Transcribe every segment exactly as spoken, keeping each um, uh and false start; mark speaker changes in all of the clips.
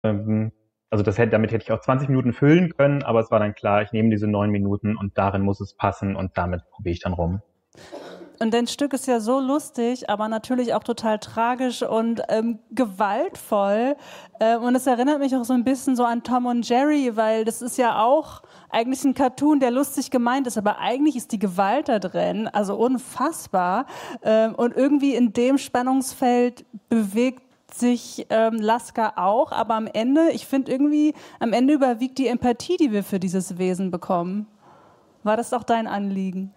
Speaker 1: Ähm, also das hätte, damit hätte ich auch zwanzig Minuten füllen können, aber es war dann klar, ich nehme diese neun Minuten und darin muss es passen und damit probiere ich dann rum.
Speaker 2: Und dein Stück ist ja so lustig, aber natürlich auch total tragisch und ähm, gewaltvoll. Äh, und es erinnert mich auch so ein bisschen so an Tom und Jerry, weil das ist ja auch eigentlich ein Cartoon, der lustig gemeint ist, aber eigentlich ist die Gewalt da drin, also unfassbar. Äh, und irgendwie in dem Spannungsfeld bewegt sich ähm, Lasker auch, aber am Ende, ich finde irgendwie, am Ende überwiegt die Empathie, die wir für dieses Wesen bekommen. War das auch dein Anliegen?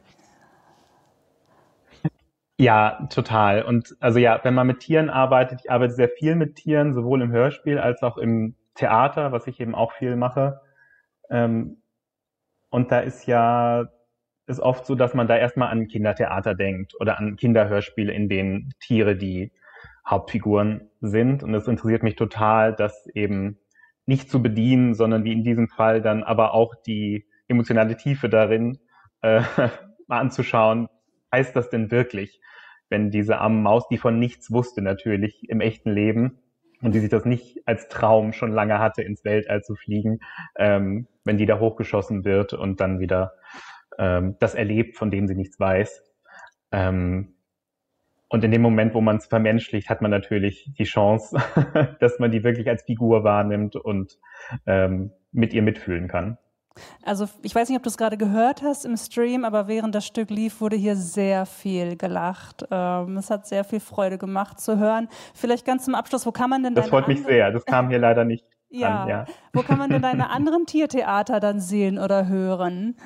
Speaker 1: Ja, total. Und also ja, wenn man mit Tieren arbeitet, ich arbeite sehr viel mit Tieren, sowohl im Hörspiel als auch im Theater, was ich eben auch viel mache. Ähm, und da ist ja ist oft so, dass man da erstmal an Kindertheater denkt oder an Kinderhörspiele, in denen Tiere die Hauptfiguren sind. Und es interessiert mich total, das eben nicht zu bedienen, sondern wie in diesem Fall dann aber auch die emotionale Tiefe darin äh, mal anzuschauen. Heißt das denn wirklich, wenn diese arme Maus, die von nichts wusste natürlich im echten Leben und die sich das nicht als Traum schon lange hatte, ins Weltall zu fliegen, ähm, wenn die da hochgeschossen wird und dann wieder ähm, das erlebt, von dem sie nichts weiß. Ähm, und in dem Moment, wo man es vermenschlicht, hat man natürlich die Chance, dass man die wirklich als Figur wahrnimmt und ähm, mit ihr mitfühlen kann.
Speaker 2: Also ich weiß nicht, ob du es gerade gehört hast im Stream, aber während das Stück lief, wurde hier sehr viel gelacht. Ähm, es hat sehr viel Freude gemacht zu hören. Vielleicht ganz zum Abschluss, wo kann man denn
Speaker 1: das
Speaker 2: deine
Speaker 1: freut mich sehr. Das kam hier leider nicht
Speaker 2: ja.
Speaker 1: an. Ja,
Speaker 2: wo kann man denn deine anderen Tiertheater dann sehen oder hören?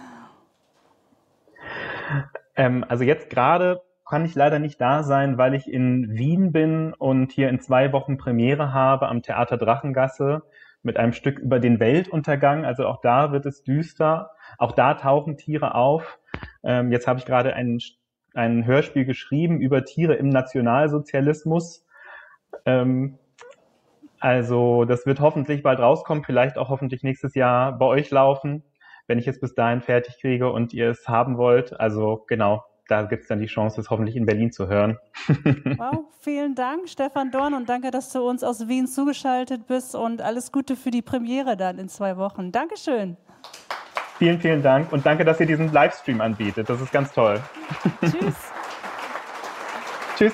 Speaker 1: Ähm, also jetzt gerade kann ich leider nicht da sein, weil ich in Wien bin und hier in zwei Wochen Premiere habe am Theater Drachengasse mit einem Stück über den Weltuntergang. Also auch da wird es düster. Auch da tauchen Tiere auf. Ähm, jetzt habe ich gerade ein, ein Hörspiel geschrieben über Tiere im Nationalsozialismus. Ähm, also das wird hoffentlich bald rauskommen, vielleicht auch hoffentlich nächstes Jahr bei euch laufen, wenn ich es bis dahin fertig kriege und ihr es haben wollt. Also genau, da gibt es dann die Chance, es hoffentlich in Berlin zu hören.
Speaker 2: Wow, vielen Dank, Stefan Dorn, und danke, dass du uns aus Wien zugeschaltet bist und alles Gute für die Premiere dann in zwei Wochen. Dankeschön.
Speaker 1: Vielen, vielen Dank und danke, dass ihr diesen Livestream anbietet. Das ist ganz toll.
Speaker 2: Tschüss.
Speaker 1: Tschüss.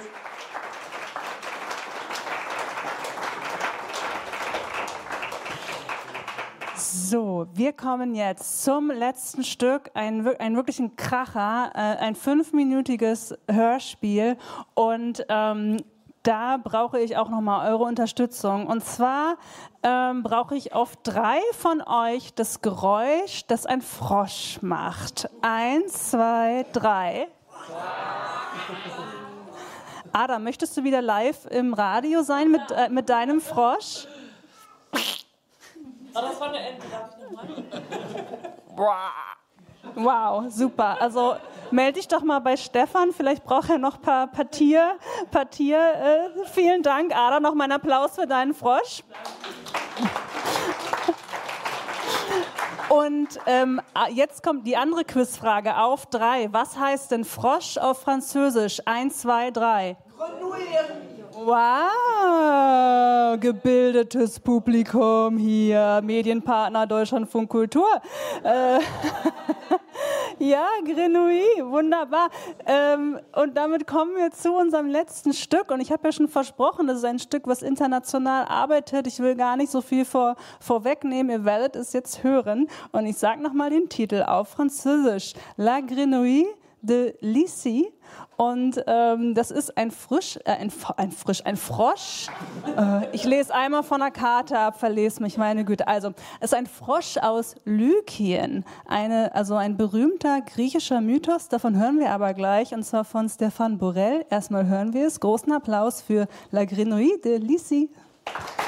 Speaker 2: So, wir kommen jetzt zum letzten Stück, ein, ein wirklichen Kracher, äh, ein fünfminütiges Hörspiel und ähm, da brauche ich auch nochmal eure Unterstützung. Und zwar ähm, brauche ich auf drei von euch das Geräusch, das ein Frosch macht. Eins, zwei, drei. Adam, möchtest du wieder live im Radio sein mit, äh, mit deinem Frosch?
Speaker 3: Oh, das war eine Ente, darf ich nochmal?
Speaker 2: Wow, super. Also melde dich doch mal bei Stefan, vielleicht braucht er noch ein paar, paar Tier. Paar Tier. Äh, vielen Dank, Ada, noch mal einen Applaus für deinen Frosch. Und ähm, jetzt kommt die andere Quizfrage auf drei. Was heißt denn Frosch auf Französisch? Eins, zwei, drei.
Speaker 3: Grenouille.
Speaker 2: Wow, gebildetes Publikum hier, Medienpartner Deutschlandfunk Kultur. Äh, ja, Grenouille, wunderbar. Ähm, und damit kommen wir zu unserem letzten Stück. Und ich habe ja schon versprochen, das ist ein Stück, was international arbeitet. Ich will gar nicht so viel vor, vorwegnehmen. Ihr werdet es jetzt hören. Und ich sage nochmal den Titel auf Französisch. La Grenouille de Lissy. Und ähm, das ist ein frisch, äh, ein, ein frisch, ein Frosch. Äh, ich lese einmal von der Karte ab, verlese mich, meine Güte. Also, es ist ein Frosch aus Lykien, eine, also ein berühmter griechischer Mythos. Davon hören wir aber gleich, und zwar von Stéphane Borel. Erstmal hören wir es. Großen Applaus für La Grenouille de Lissy.